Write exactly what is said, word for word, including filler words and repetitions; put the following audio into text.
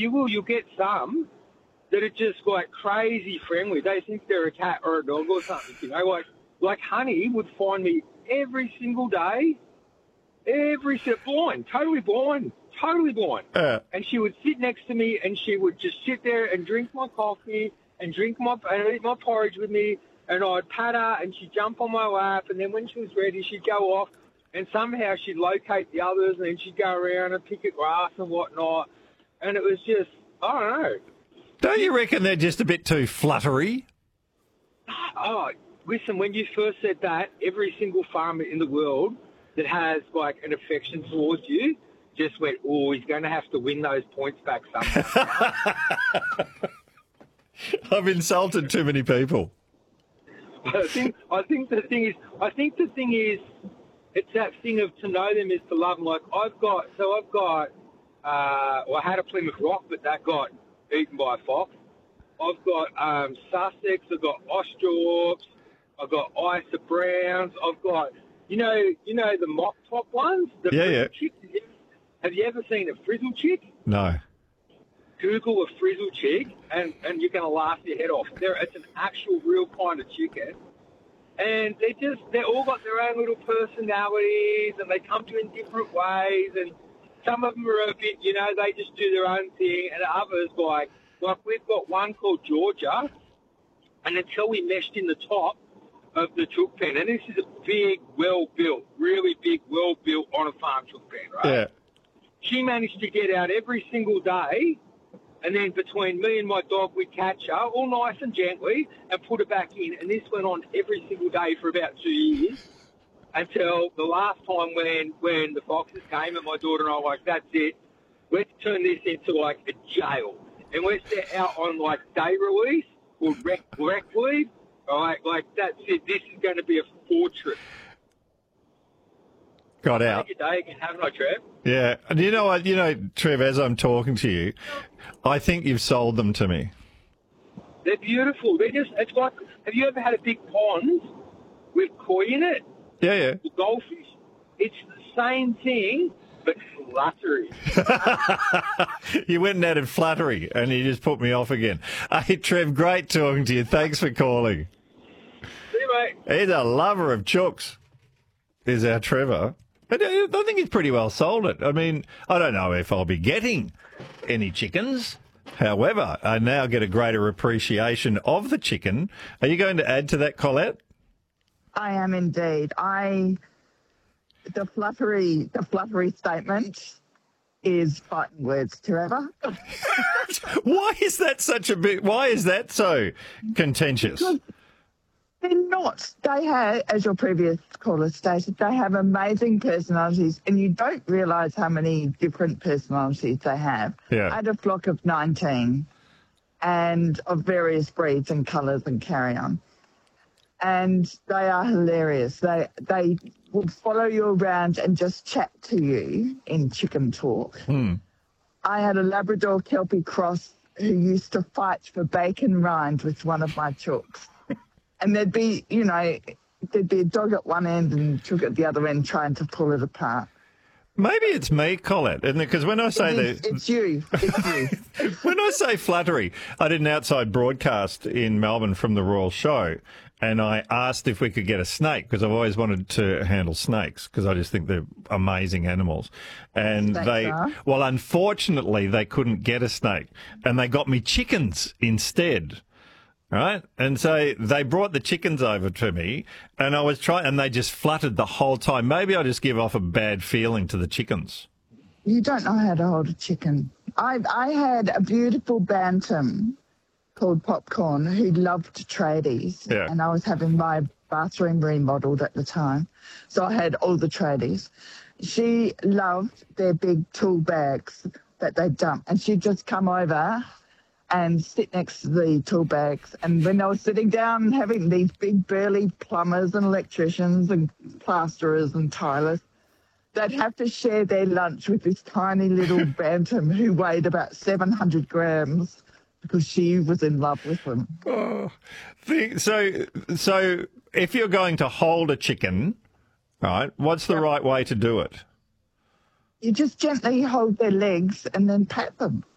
you will, you'll get some that are just like crazy friendly. They think they're a cat or a dog or something, you know. Like, like Honey would find me every single day, every step blind, totally blind, totally blind. Uh. And she would sit next to me and she would just sit there and drink my coffee and drink my and eat my porridge with me. And I'd pat her and she'd jump on my lap. And then when she was ready, she'd go off and somehow she'd locate the others and then she'd go around and pick at grass and whatnot. And it was just, I don't know. Don't you reckon they're just a bit too fluttery? Oh, listen, when you first said that, every single farmer in the world that has, like, an affection towards you just went, oh, he's going to have to win those points back somehow. I've insulted too many people. I think, I think the thing is, I think the thing is, it's that thing of to know them is to love them. Like, I've got, so I've got, uh, well, I had a Plymouth Rock, but that got eaten by a fox. I've got um, Sussex, I've got Australorps, I've got Isa Browns, I've got, you know, you know the mop top ones? The Yeah, yeah. Chick? Have you ever seen a frizzle chick? No. Google a frizzle chick, and, and you're going to laugh your head off. They're, it's an actual real kind of chicken. And they just, they all got their own little personalities, and they come to you in different ways, and some of them are a bit, you know, they just do their own thing, and others, like, like we've got one called Georgia, and until we meshed in the top of the chook pen, and this is a big, well-built, really big, well-built on-a-farm chook pen, right? Yeah. She managed to get out every single day, and then between me and my dog, we catch her all nice and gently and put her back in, and this went on every single day for about two years. Until the last time when, when the foxes came and my daughter and I were like, that's it, let's turn this into like a jail. And we're set out on like day release or rec, rec leave. All right, like that's it. This is going to be a fortress. Got out. Take your day again, haven't I, Trev? Yeah. And you know what, you know, Trev, as I'm talking to you, I think you've sold them to me. They're beautiful. They're just, it's like, have you ever had a big pond with koi in it? Yeah, yeah. The goldfish. It's the same thing, but fluttery. You went and added flattery, and you just put me off again. Hey, Trev, great talking to you. Thanks for calling. See you, mate. He's a lover of chooks, is our Trevor. I I think he's pretty well sold it. I mean, I don't know if I'll be getting any chickens. However, I now get a greater appreciation of the chicken. Are you going to add to that, Colette? I am indeed. I the fluttery the fluttery statement is fighting words, Trevor. Why is that such a big? Why is that so contentious? Because they're not. They have, as your previous caller stated, they have amazing personalities, and you don't realise how many different personalities they have. Yeah. I had a flock of nineteen, and of various breeds and colours and carry on. And they are hilarious. They they will follow you around and just chat to you in chicken talk. Hmm. I had a Labrador Kelpie cross who used to fight for bacon rind with one of my chooks. And there'd be, you know, there'd be a dog at one end and a chook at the other end trying to pull it apart. Maybe it's me, Colette, isn't it? Because when I say It is, the, it's you. It's you. when I say flattery, I did an outside broadcast in Melbourne from the Royal Show, and I asked if we could get a snake because I've always wanted to handle snakes because I just think they're amazing animals. And Snakes they, are. well, unfortunately, they couldn't get a snake, and they got me chickens instead. Right? And so they brought the chickens over to me, and I was trying, and they just fluttered the whole time. Maybe I just give off a bad feeling to the chickens. You don't know how to hold a chicken. I I had a beautiful bantam called Popcorn who loved tradies. Yeah. And I was having my bathroom remodeled at the time. So I had all the tradies. She loved their big tool bags that they dump. And she'd just come over and sit next to the tool bags. And when I was sitting down and having these big burly plumbers and electricians and plasterers and tilers, they'd have to share their lunch with this tiny little bantam who weighed about seven hundred grams because she was in love with them. Oh, think, so, so if you're going to hold a chicken, right, what's the Yep. right way to do it? You just gently hold their legs and then pat them.